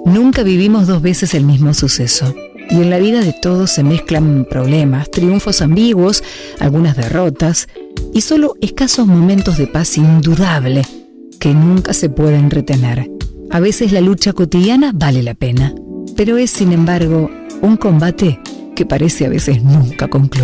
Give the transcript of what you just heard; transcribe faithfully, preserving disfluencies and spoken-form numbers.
Nunca vivimos dos veces el mismo suceso. Y en la vida de todos se mezclan problemas, triunfos ambiguos, algunas derrotas y solo escasos momentos de paz indudable que nunca se pueden retener. A veces la lucha cotidiana vale la pena, pero es sin embargo un combate que parece a veces nunca concluir.